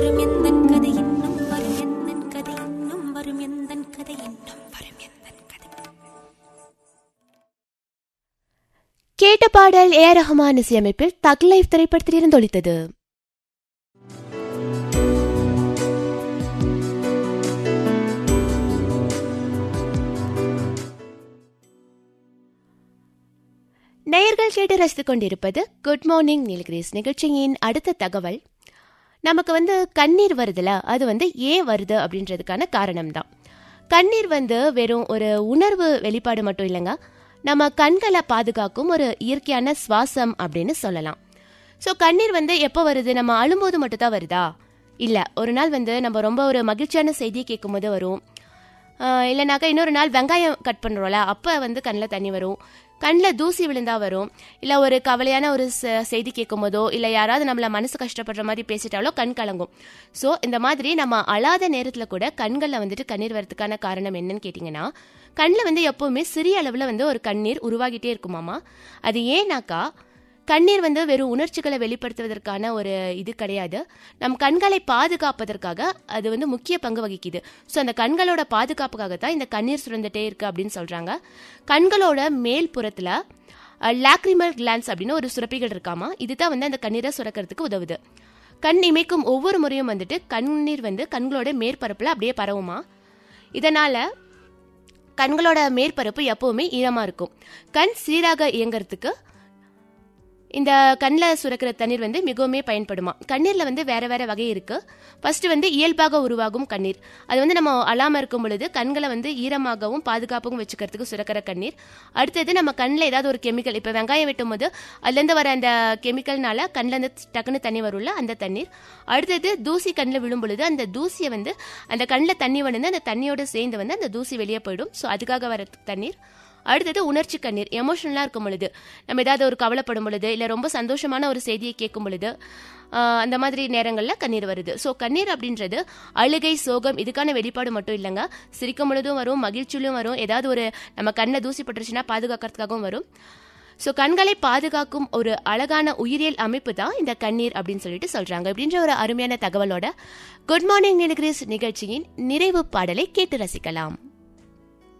வரும் எந்தன் கதை இன்னும் வரும் எந்தன் கதை இன்னும் வரும் எந்தன் கதை இன்னும் வரும் எந்தன் கதை. கேட்ட பாடல் ஏ ரஹ்மான் இசையமைப்பில் தக் லைஃப் திரைப்படத்தில் இருந்து ஒலித்தது. நேயர்கள் கேட்டு ரசித்துக் கொண்டிருப்பது குட் மார்னிங் நீலகிரிஸ் நிகழ்ச்சியின் அடுத்த தகவல். நமக்கு கண்ணீர் வருதுல, அது ஏன் வருது அப்படின்றதுக்கான காரணம் தான். கண்ணீர் வெறும் ஒரு உணர்வு வெளிப்பாடு மட்டும் இல்லைங்க, நம்ம கண்களை பாதுகாக்கும் ஒரு இயற்கையான சுவாசம் அப்படின்னு சொல்லலாம். ஸோ கண்ணீர் எப்போ வருது? நம்ம அழும்போது மட்டும் தான் வருதா? இல்லை, ஒரு நாள் நம்ம ரொம்ப ஒரு மகிழ்ச்சியான செய்தியை கேட்கும் போது வரும். இல்லைனாக்கா இன்னொரு நாள் வெங்காயம் கட் பண்ணுறோம்ல, அப்போ கண்ணில் தண்ணி வரும். கண்ணில் தூசி விழுந்தா வரும். இல்லை ஒரு கவலையான ஒரு செய்தி கேட்கும் போதோ, இல்லை யாராவது நம்மளை மனசு கஷ்டப்படுற மாதிரி பேசிட்டாலோ கண் கலங்கும். ஸோ இந்த மாதிரி நம்ம அழாத நேரத்தில் கூட கண்களில் கண்ணீர் வரதுக்கான காரணம் என்னன்னு கேட்டிங்கன்னா, கண்ணில் எப்போவுமே சிறிய அளவில் ஒரு கண்ணீர் உருவாகிட்டே இருக்குமாமா. அது ஏன்னாக்கா கண்ணீர் வெறும் உணர்ச்சிகளை வெளிப்படுத்துவதற்கான ஒரு இது கிடையாது. நம் கண்களை பாதுகாப்பதற்காக அது முக்கிய பங்கு வகிக்குது. ஸோ அந்த கண்களோட பாதுகாப்புக்காக தான் இந்த கண்ணீர் சுரந்துட்டே இருக்கு அப்படின்னு சொல்றாங்க. கண்களோட மேல் புறத்துல லாக்ரிமல் கிளான்ஸ் அப்படின்னு ஒரு சுரப்பிகள் இருக்காமா. இதுதான் அந்த கண்ணீரை சுரக்கிறதுக்கு உதவுது. கண் இமைக்கும் ஒவ்வொரு முறையும் கண்ணீர் கண்களோட மேற்பரப்புல அப்படியே பரவுமா. இதனால கண்களோட மேற்பரப்பு எப்பவுமே ஈரமா இருக்கும். கண் சீராக இயங்குறதுக்கு இந்த கண்ணில் சுரக்கிற தண்ணீர் மிகவுமே பயன்படுமா. கண்ணீரில் வேற வேற வகை இருக்கு. ஃபர்ஸ்ட் இயல்பாக உருவாகும் கண்ணீர், அது நம்ம அழாம இருக்கும் பொழுது கண்களை ஈரமாகவும் பாதுகாப்பாகவும் வச்சுக்கிறதுக்கு சுரக்கிற கண்ணீர். அடுத்தது நம்ம கண்ணில் ஏதாவது ஒரு கெமிக்கல், இப்போ வெங்காயம் வெட்டும் போது அதுலேருந்து வர அந்த கெமிக்கல்னால கண்ணில் டக்குன்னு தண்ணி வரும்ல, அந்த தண்ணீர். அடுத்தது தூசி கண்ணில் விழும் பொழுது அந்த தூசியை அந்த கண்ணில் தண்ணி அந்த தண்ணியோட சேர்ந்து அந்த தூசி வெளியே போயிடும். ஸோ அதுக்காக வர தண்ணீர். அடுத்தது உணர்ச்சி கண்ணீர், எமோஷனலாக இருக்கும் பொழுது, நம்ம ஏதாவது ஒரு கவலைப்படும் பொழுது, இல்லை ரொம்ப சந்தோஷமான ஒரு செய்தியை கேட்கும் பொழுது, அந்த மாதிரி நேரங்களில் கண்ணீர் வருது. ஸோ கண்ணீர் அப்படின்றது அழுகை, சோகம் இதுக்கான வெளிப்பாடு மட்டும் இல்லைங்க. சிரிக்கும் பொழுதும் வரும், மகிழ்ச்சியிலும் வரும், ஏதாவது ஒரு நம்ம கண்ணில் தூசி பட்டுருச்சுன்னா பாதுகாக்கிறதுக்காகவும் வரும். ஸோ கண்களை பாதுகாக்கும் ஒரு அழகான உயிரியல் அமைப்பு தான் இந்த கண்ணீர் அப்படின்னு சொல்றாங்க. அப்படின்ற ஒரு அருமையான தகவலோட குட் மார்னிங் நீலகிரிஸ் நிகழ்ச்சியின் நிறைவு பாடலை கேட்டு ரசிக்கலாம்.